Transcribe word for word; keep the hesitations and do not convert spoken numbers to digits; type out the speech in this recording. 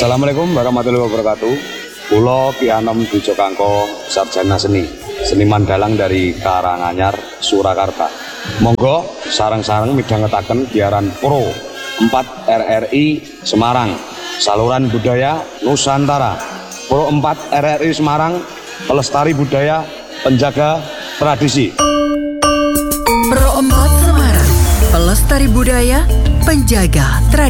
Assalamualaikum warahmatullahi wabarakatuh. Pulo Ki Anom Dujo Kangko, sarjana seni, seniman dalang dari Karanganyar, Surakarta. Monggo sarang-sarang midhangetaken biaran Pro empat R R I Semarang, saluran budaya Nusantara. Pro empat R R I Semarang, pelestari budaya, penjaga tradisi. Pro empat Semarang, pelestari budaya, penjaga tradisi.